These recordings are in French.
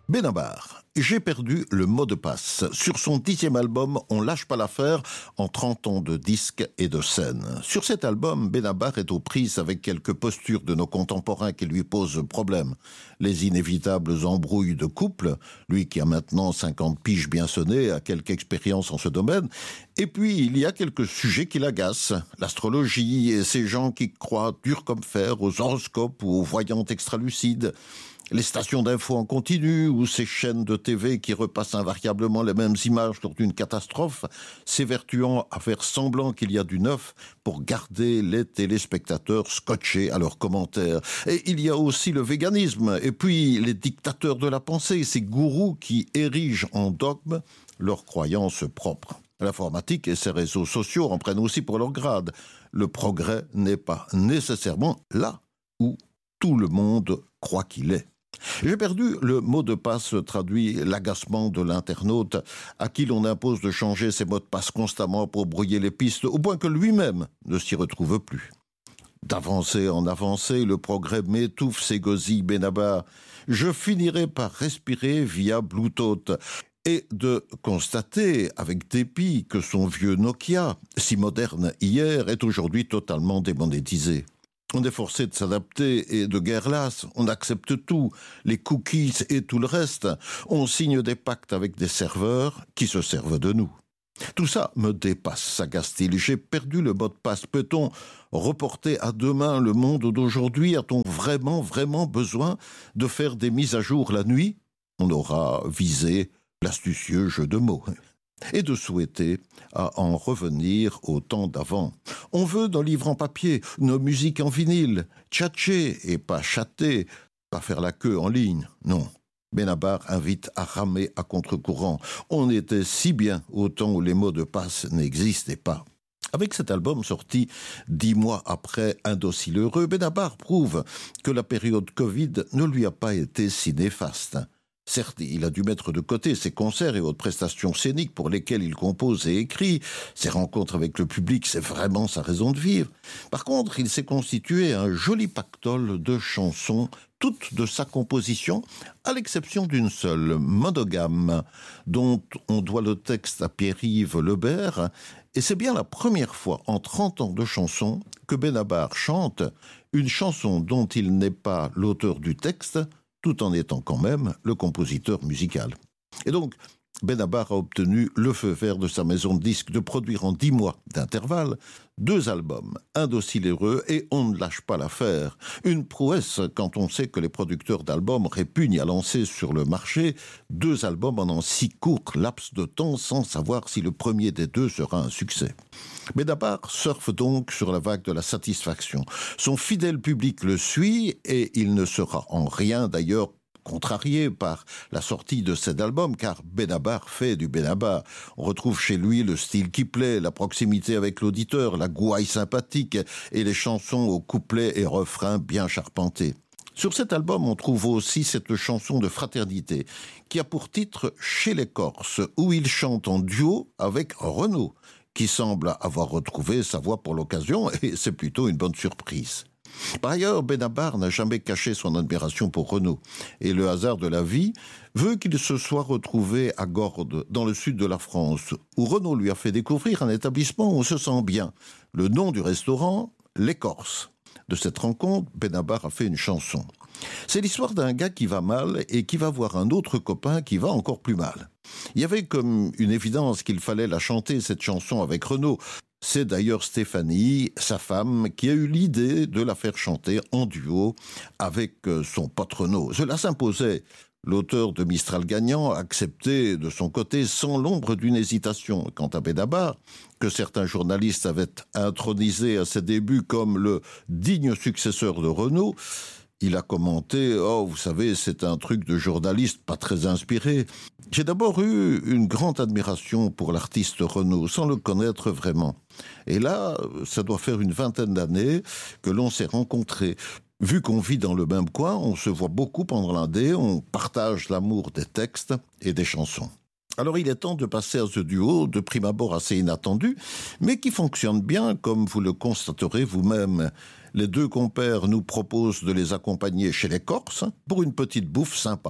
Benabar, j'ai perdu le mot de passe. Sur son 10e album, On lâche pas l'affaire, en 30 ans de disques et de scènes. Sur cet album, Benabar est aux prises avec quelques postures de nos contemporains qui lui posent problème. Les inévitables embrouilles de couple, lui qui a maintenant 50 piges bien sonnées, a quelque expérience en ce domaine. Et puis, il y a quelques sujets qui l'agacent. L'astrologie et ces gens qui croient dur comme fer aux horoscopes ou aux voyantes extralucides. Les stations d'infos en continu ou ces chaînes de TV qui repassent invariablement les mêmes images lors d'une catastrophe, s'évertuant à faire semblant qu'il y a du neuf pour garder les téléspectateurs scotchés à leurs commentaires. Et il y a aussi le véganisme, et puis les dictateurs de la pensée, ces gourous qui érigent en dogme leurs croyances propres. L'informatique et ses réseaux sociaux en prennent aussi pour leur grade. Le progrès n'est pas nécessairement là où tout le monde croit qu'il est. J'ai perdu le mot de passe traduit l'agacement de l'internaute à qui l'on impose de changer ses mots de passe constamment pour brouiller les pistes au point que lui-même ne s'y retrouve plus. D'avancer en avancée, le progrès m'étouffe, s'égosille Benabar. Je finirai par respirer via Bluetooth et de constater avec dépit que son vieux Nokia, si moderne hier, est aujourd'hui totalement démonétisé. On est forcé de s'adapter et de guerre lasse, on accepte tout, les cookies et tout le reste. On signe des pactes avec des serveurs qui se servent de nous. Tout ça me dépasse, s'agace-t-il. J'ai perdu le mot de passe. Peut-on reporter à demain le monde d'aujourd'hui? A-t-on vraiment besoin de faire des mises à jour la nuit? On aura visé l'astucieux jeu de mots. Et de souhaiter à en revenir au temps d'avant. On veut nos livres en papier, nos musiques en vinyle, tchatcher et pas chatter, pas faire la queue en ligne, non. Benabar invite à ramer à contre-courant. On était si bien au temps où les mots de passe n'existaient pas. Avec cet album sorti 10 mois après Indocile Heureux, Benabar prouve que la période Covid ne lui a pas été si néfaste. Certes, il a dû mettre de côté ses concerts et autres prestations scéniques pour lesquelles il compose et écrit. Ses rencontres avec le public, c'est vraiment sa raison de vivre. Par contre, il s'est constitué un joli pactole de chansons, toutes de sa composition, à l'exception d'une seule, Monogame, dont on doit le texte à Pierre-Yves Lebert. Et c'est bien la première fois en 30 ans de chansons que Benabar chante une chanson dont il n'est pas l'auteur du texte, tout en étant quand même le compositeur musical. Et donc, Benabar a obtenu le feu vert de sa maison de disques de produire en 10 mois d'intervalle 2 albums, Indocile Heureux et On ne lâche pas l'affaire. Une prouesse quand on sait que les producteurs d'albums répugnent à lancer sur le marché 2 albums en un si court laps de temps sans savoir si le premier des 2 sera un succès. Benabar surfe donc sur la vague de la satisfaction. Son fidèle public le suit et il ne sera en rien d'ailleurs contrarié par la sortie de cet album, car Benabar fait du Benabar. On retrouve chez lui le style qui plaît, la proximité avec l'auditeur, la gouaille sympathique et les chansons aux couplets et refrains bien charpentés. Sur cet album, on trouve aussi cette chanson de fraternité qui a pour titre « Chez les Corses », où il chante en duo avec Renaud, qui semble avoir retrouvé sa voix pour l'occasion, et c'est plutôt une bonne surprise. Par ailleurs, Benabar n'a jamais caché son admiration pour Renaud, et le hasard de la vie veut qu'il se soit retrouvé à Gordes, dans le sud de la France, où Renaud lui a fait découvrir un établissement où on se sent bien. Le nom du restaurant, Les Corses. De cette rencontre, Benabar a fait une chanson. C'est l'histoire d'un gars qui va mal et qui va voir un autre copain qui va encore plus mal. Il y avait comme une évidence qu'il fallait la chanter, cette chanson, avec Renaud. C'est d'ailleurs Stéphanie, sa femme, qui a eu l'idée de la faire chanter en duo avec son pote Renaud. Cela s'imposait. L'auteur de Mistral gagnant a accepté de son côté sans l'ombre d'une hésitation. Quant à Benabar, que certains journalistes avaient intronisé à ses débuts comme le digne successeur de Renaud, il a commenté « Oh, vous savez, c'est un truc de journaliste pas très inspiré ». J'ai d'abord eu une grande admiration pour l'artiste Renaud, sans le connaître vraiment. Et là, ça doit faire une 20aine d'années que l'on s'est rencontrés. Vu qu'on vit dans le même coin, on se voit beaucoup pendant l'Indé, on partage l'amour des textes et des chansons. Alors il est temps de passer à ce duo, de prime abord assez inattendu, mais qui fonctionne bien, comme vous le constaterez vous-même. Les 2 compères nous proposent de les accompagner chez les Corses pour une petite bouffe sympa.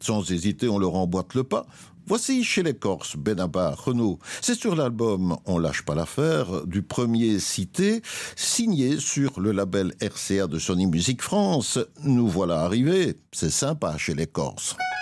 Sans hésiter, on leur emboîte le pas. Voici chez les Corses, Benabar, Renaud. C'est sur l'album On lâche pas l'affaire, du premier cité, signé sur le label RCA de Sony Music France. Nous voilà arrivés. C'est sympa chez les Corses.